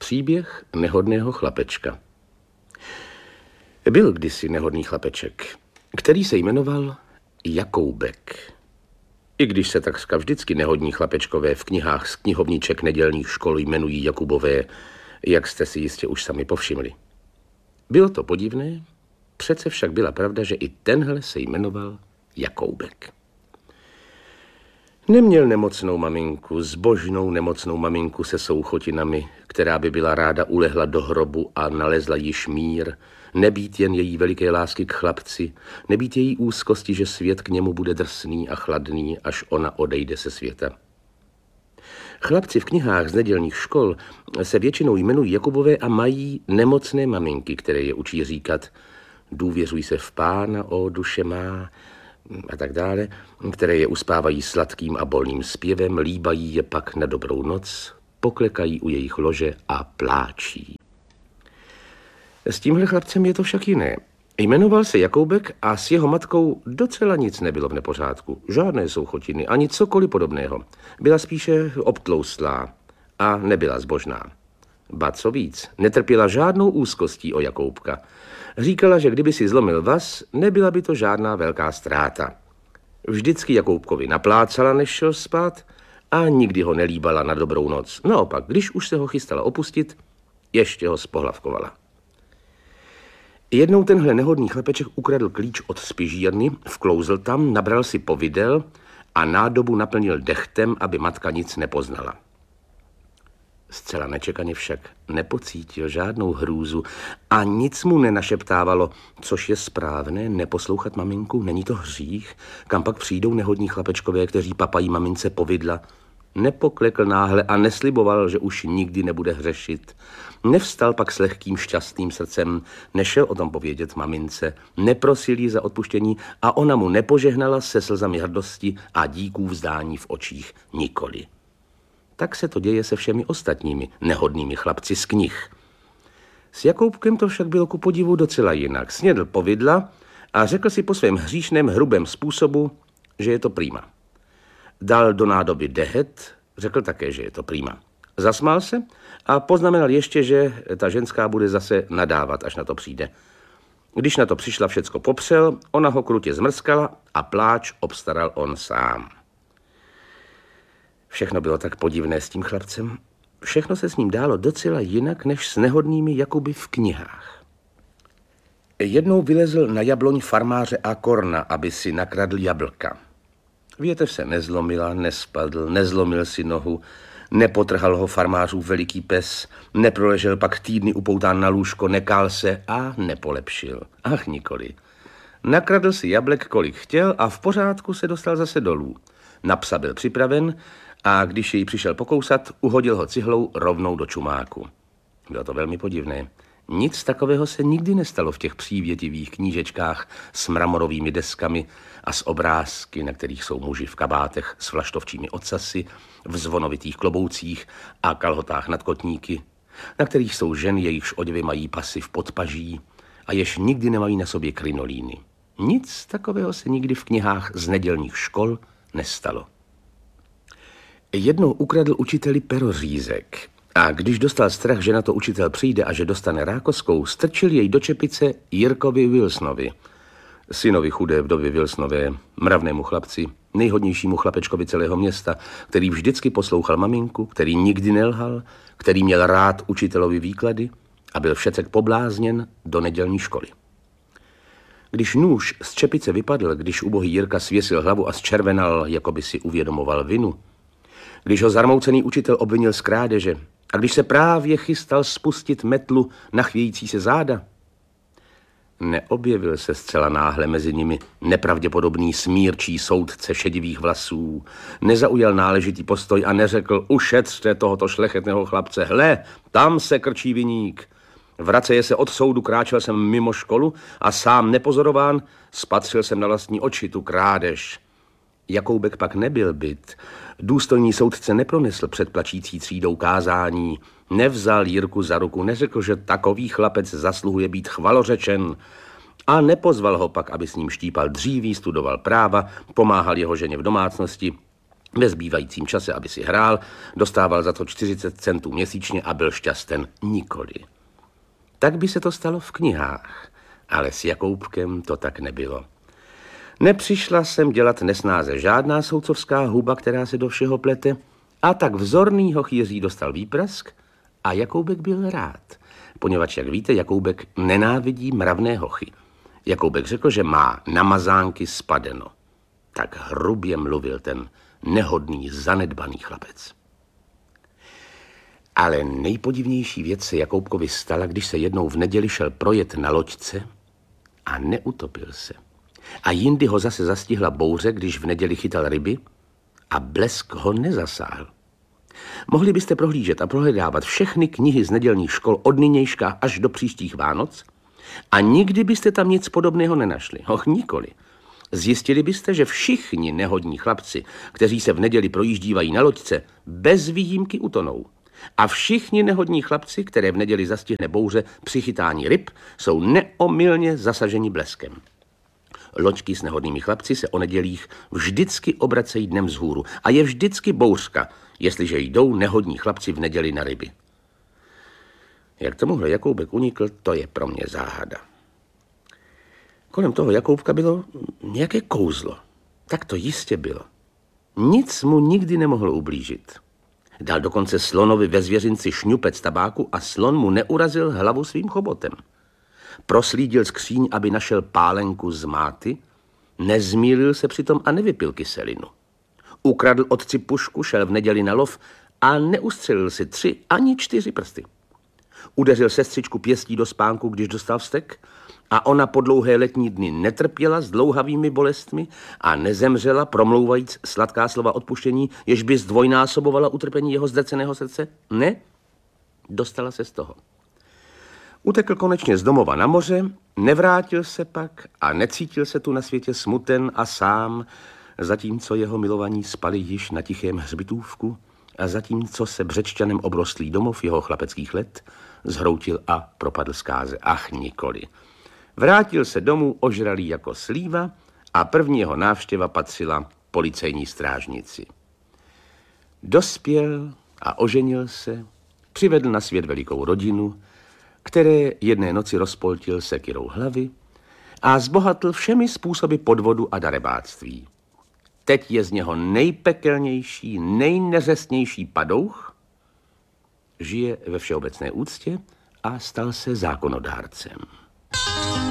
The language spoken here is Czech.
Příběh nehodného chlapečka. Byl kdysi nehodný chlapeček, který se jmenoval Jakoubek. I když se takřka vždycky nehodní chlapečkové v knihách z knihovniček nedělních škol jmenují Jakubové, jak jste si jistě už sami povšimli. Bylo to podivné, přece však byla pravda, že i tenhle se jmenoval Jakoubek. Neměl nemocnou maminku, zbožnou nemocnou maminku se souchotinami, která by byla ráda ulehla do hrobu a nalezla již mír, nebýt jen její veliké lásky k chlapci, nebýt její úzkosti, že svět k němu bude drsný a chladný, až ona odejde se světa. Chlapci v knihách z nedělních škol se většinou jmenují Jakubové a mají nemocné maminky, které je učí říkat důvěřuj se v Pána, ó duše má, a tak dále, které je uspávají sladkým a bolným zpěvem, líbají je pak na dobrou noc, poklekají u jejich lože a pláčí. S tímhle chlapcem je to však jiné. Jmenoval se Jakoubek a s jeho matkou docela nic nebylo v nepořádku. Žádné souchotiny, ani cokoliv podobného. Byla spíše obtloustlá a nebyla zbožná. Ba co víc, netrpěla žádnou úzkostí o Jakoubka. Říkala, že kdyby si zlomil vaz, nebyla by to žádná velká ztráta. Vždycky Jakoubkovi naplácala, než šel spát, a nikdy ho nelíbala na dobrou noc. Naopak, když už se ho chystala opustit, ještě ho spohlavkovala. Jednou tenhle nehodný chlapeček ukradl klíč od spižírny, vklouzl tam, nabral si povidel a nádobu naplnil dechtem, aby matka nic nepoznala. Zcela nečekaně však nepocítil žádnou hrůzu a nic mu nenašeptávalo, což je správné, neposlouchat maminku, není to hřích, kam pak přijdou nehodní chlapečkové, kteří papají mamince povidla. Nepoklekl náhle a nesliboval, že už nikdy nebude hřešit. Nevstal pak s lehkým šťastným srdcem, nešel o tom povědět mamince, neprosil jí za odpuštění a ona mu nepožehnala se slzami hrdosti a díků vzdání v očích nikoli. Tak se to děje se všemi ostatními nehodnými chlapci z knih. S Jakoubkem to však bylo ku podivu docela jinak. Snědl povidla a řekl si po svém hříšném hrubém způsobu, že je to prima. Dal do nádoby dehet, řekl také, že je to prima. Zasmál se a poznamenal ještě, že ta ženská bude zase nadávat, až na to přijde. Když na to přišla, všecko popřel, ona ho krutě zmrskala a pláč obstaral on sám. Všechno bylo tak podivné s tím chlapcem. Všechno se s ním dálo docela jinak, než s nehodnými Jakuby v knihách. Jednou vylezl na jabloň farmáře Akorna, aby si nakradl jablka. Větev se nezlomila, nespadl, nezlomil si nohu, nepotrhal ho farmářův veliký pes, neproležel pak týdny upoután na lůžko, nekál se a nepolepšil. Ach, nikoli. Nakradl si jablek, kolik chtěl a v pořádku se dostal zase dolů. Na psa byl připraven a když jej přišel pokousat, uhodil ho cihlou rovnou do čumáku. Bylo to velmi podivné. Nic takového se nikdy nestalo v těch přívětivých knížečkách s mramorovými deskami a s obrázky, na kterých jsou muži v kabátech s vlaštovčími ocasy, v zvonovitých kloboucích a kalhotách nad kotníky, na kterých jsou ženy, jejichž oděvy mají pasy v podpaží a jež nikdy nemají na sobě krinolíny. Nic takového se nikdy v knihách z nedělních škol nestalo. Jednou ukradl učiteli perořízek a když dostal strach, že na to učitel přijde a že dostane rákoskou, strčil jej do čepice Jirkovi Wilsonovi, synovi chudé vdovy Wilsonové, mravnému chlapci, nejhodnějšímu chlapečkovi celého města, který vždycky poslouchal maminku, který nikdy nelhal, který měl rád učitelovi výklady a byl všecek poblázněn do nedělní školy. Když nůž z čepice vypadl, když ubohý Jirka svěsil hlavu a zčervenal, jako by si uvědomoval vinu, když ho zarmoucený učitel obvinil z krádeže a když se právě chystal spustit metlu na chvějící se záda, neobjevil se zcela náhle mezi nimi nepravděpodobný smírčí soudce šedivých vlasů, nezaujal náležitý postoj a neřekl ušetřte tohoto šlechetného chlapce, hle, tam se krčí viník. Vraceje se od soudu, kráčel jsem mimo školu a sám nepozorován spatřil jsem na vlastní oči tu krádež. Jakoubek pak nebyl byt. Důstojný soudce nepronesl před plačící třídou kázání, nevzal Jirku za ruku, neřekl, že takový chlapec zasluhuje být chvalořečen a nepozval ho pak, aby s ním štípal dříví, studoval práva, pomáhal jeho ženě v domácnosti Ve zbývajícím čase, aby si hrál, dostával za to 40 centů měsíčně a byl šťasten. Nikoli. Tak by se to stalo v knihách, ale s Jakoubkem to tak nebylo. Nepřišla jsem dělat nesnáze žádná soudcovská huba, která se do všeho plete, a tak vzorný hochýří dostal výprask a Jakoubek byl rád, poněvadž, jak víte, Jakoubek nenávidí mravné hochy. Jakoubek řekl, že má na mazánky spadeno. Tak hrubě mluvil ten nehodný, zanedbaný chlapec. Ale nejpodivnější věc se Jakoubkovi stala, když se jednou v neděli šel projet na loďce a neutopil se. A jindy ho zase zastihla bouře, když v neděli chytal ryby a blesk ho nezasáhl. Mohli byste prohlížet a prohledávat všechny knihy z nedělních škol od nynějška až do příštích Vánoc a nikdy byste tam nic podobného nenašli. Och, nikoli. Zjistili byste, že všichni nehodní chlapci, kteří se v neděli projíždívají na loďce, bez výjimky utonou. A všichni nehodní chlapci, které v neděli zastihne bouře při chytání ryb, jsou neomylně zasaženi bleskem. Loďky s nehodnými chlapci se o nedělích vždycky obracejí dnem vzhůru a je vždycky bouřka, jestliže jdou nehodní chlapci v neděli na ryby. Jak tomuhle Jakoubek unikl, to je pro mě záhada. Kolem toho Jakoubka bylo nějaké kouzlo. Tak to jistě bylo. Nic mu nikdy nemohlo ublížit. Dal dokonce slonovi ve zvěřinci šňupec tabáku a slon mu neurazil hlavu svým chobotem. Proslídil skříň, aby našel pálenku z máty, nezmýlil se přitom a nevypil kyselinu. Ukradl otci pušku, šel v neděli na lov a neustřelil si 3 ani 4 prsty. Udeřil sestřičku pěstí do spánku, když dostal vztek, a ona po dlouhé letní dny netrpěla s dlouhavými bolestmi a nezemřela, promlouvajíc sladká slova odpuštění, jež by zdvojnásobovala utrpení jeho zdrceného srdce? Ne, dostala se z toho. Utekl konečně z domova na moře, nevrátil se pak a necítil se tu na světě smuten a sám, zatímco jeho milovaní spali již na tichém hřbitůvku a zatímco se břečťanem obrostlý domov jeho chlapeckých let zhroutil a propadl zkáze. Ach, nikoli. Vrátil se domů ožralý jako slíva a první jeho návštěva patřila policejní strážnici. Dospěl a oženil se, přivedl na svět velikou rodinu, které jedné noci rozpoltil sekyrou hlavy a zbohatl všemi způsoby podvodu a darebáctví. Teď je z něho nejpekelnější, nejneřestnější padouch, žije ve všeobecné úctě a stal se zákonodárcem.